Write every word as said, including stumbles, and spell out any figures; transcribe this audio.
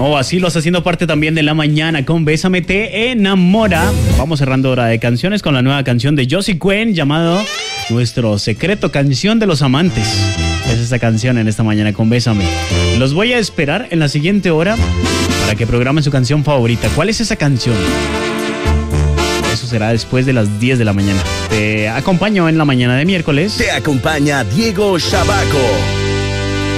No, así lo está haciendo parte también de la mañana con Bésame Te Enamora. Vamos cerrando hora de canciones con la nueva canción de Josie Cuen llamado Nuestro Secreto, Canción de los Amantes. Es esta canción en esta mañana con Bésame. Los voy a esperar en la siguiente hora para que programen su canción favorita. ¿Cuál es esa canción? Eso será después de las diez de la mañana. Te acompaño en la mañana de miércoles. Te acompaña Diego Shabaco.